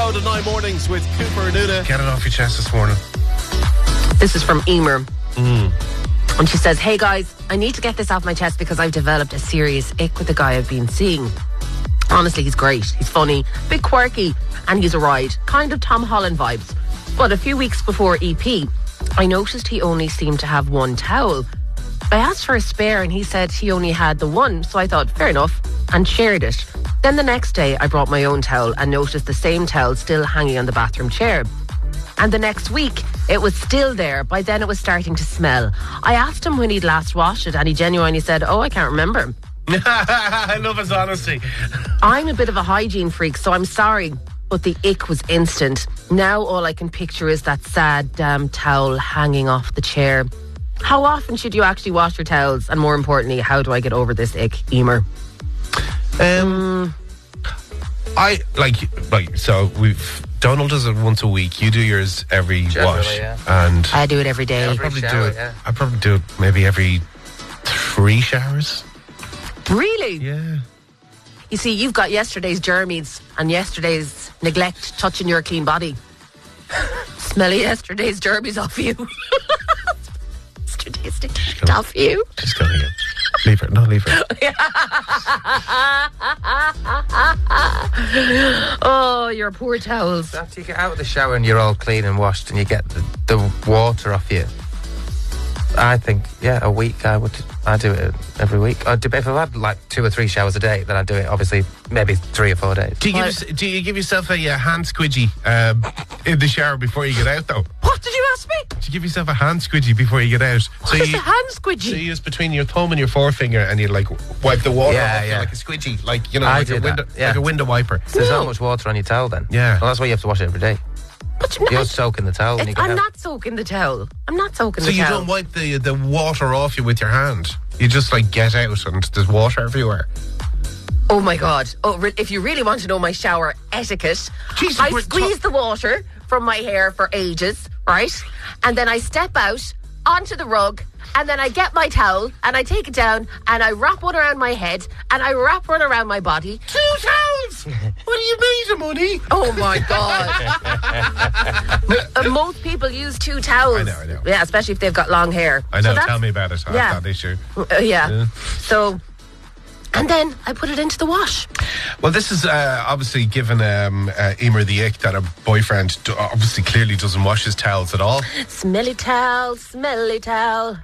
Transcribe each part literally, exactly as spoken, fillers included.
Road and Nine Mornings with Cooper and Una. Get it off your chest this morning. This is from Emer. Mm. And she says, hey guys, I need to get this off my chest because I've developed a serious ick with the guy I've been seeing. Honestly, he's great. He's funny, a bit quirky, and he's a ride. Kind of Tom Holland vibes. But a few weeks before E P, I noticed he only seemed to have one towel. I asked for a spare and he said he only had the one, so I thought, fair enough, and shared it. Then the next day I brought my own towel and noticed the same towel still hanging on the bathroom chair. And the next week, it was still there. By then it was starting to smell. I asked him when he'd last washed it and he genuinely said, oh, I can't remember. I love his honesty. I'm a bit of a hygiene freak, so I'm sorry, but the ick was instant. Now all I can picture is that sad damn towel hanging off the chair. How often should you actually wash your towels? And more importantly, how do I get over this ick, Emer? Um, I like like so we've Donald does it once a week. You do yours every Generally, wash, yeah. and I do it every day. I probably shower, do it. yeah. I probably do it maybe every three showers. Really? Yeah. You see, you've got yesterday's germies and yesterday's neglect touching your clean body. Smelly yesterday's germies off you. Yesterday's neglect off you. Just go again. Leave her. No, leave her. Oh, your poor towels. After you get out of the shower and you're all clean and washed and you get the, the water off you, I think, yeah, a week I would, I do it every week. I'd do, if I've had like two or three showers a day, then I do it obviously maybe three or four days. Do you, give, us- do you give yourself a uh, hand squidgy um, in the shower before you get out, though? What did you ask me? Do you give yourself a hand squidgy before you get out? What so is you, a hand squidgy? So you use between your thumb and your forefinger and you like wipe the water Yeah, off you yeah. like a squidgy, like you know, I like do a that, window, yeah. like a window wiper. So there's No. not much water on your towel then. Yeah. Well, that's why you have to wash it every day. But you- You're I- soaking the towel when you It, get I'm out. not soaking the towel. I'm not soaking So the you towel. don't wipe the the water off you with your hand. You just like get out and there's water everywhere. Oh my God. Oh, re- if you really want to know my shower etiquette, Jesus, I we're squeeze the water from my hair for ages, right? And then I step out onto the rug and then I get my towel and I take it down and I wrap one around my head and I wrap one around my body. Two towels. What do you mean, the money? Oh my God. Uh, most people use two towels. I know, I know. Yeah, especially if they've got long hair. I So know. that's- Tell me about it. I yeah. have that issue. Uh, yeah. Yeah. So, and then I put it into the wash. Well, this is uh, obviously given um, uh, Emer the ick that her boyfriend do- obviously clearly doesn't wash his towels at all. Smelly towel, smelly towel.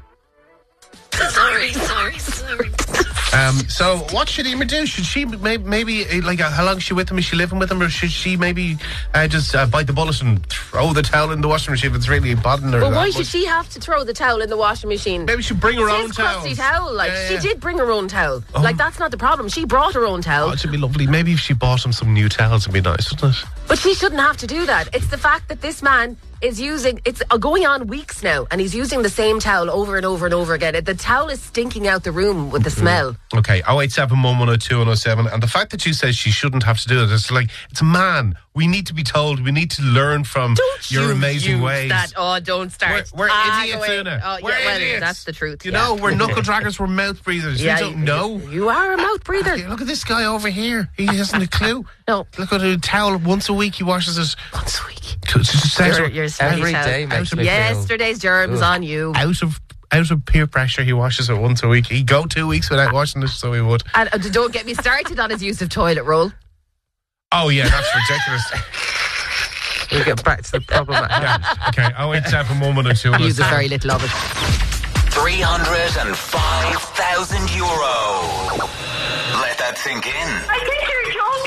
Sorry, sorry, sorry. Um, so what should Emer do? Should she maybe, maybe uh, like uh, how long is she with him? Is she living with him, or should she maybe uh, just uh, bite the bullet and throw the towel in the washing machine if it's really bothering her? Well, that why much? should she have to throw the towel in the washing machine? Maybe she bring her She own has towel. crusty towel. Like Yeah, she yeah. did bring her own towel. Like that's not the problem. She brought her own towel, Oh, it should be lovely. Maybe if she bought him some new towels, it'd be nice, wouldn't it? but she shouldn't have to do that. It's the fact that this man is using. It's uh, going on weeks now, and he's using the same towel over and over and over again. The towel is stinking out the room with the smell. Okay, oh eight seven one one oh two one oh seven. And the fact that she says she shouldn't have to do it, it's like, it's a man. We need to be told. We need to learn from Don't your you amazing use ways. that. Oh, don't start. We're, we're Ah, idiots, go away. Una. Oh, yeah, we're well, idiots. that's the truth. You yeah. know, we're knuckle draggers, we're mouth breathers. Yeah, you don't you- know. You are a mouth breather. Okay, look at this guy over here. He hasn't a clue. No. Look at a towel. Once a week he washes it. Once a week. It's just You're, you're smelly Every towel. day makes me feel... Yesterday's germs on you. out of out of peer pressure, he washes it once a week. He'd go two weeks without washing it, so he would. And uh, don't get me started on his use of toilet roll. Oh yeah, that's ridiculous. We'll get back to the problem at hand. Yeah. Okay, oh eight seven one one oh two one He oh uses seven. very little of it. three hundred five thousand euro. Let that sink in. I think you're joking.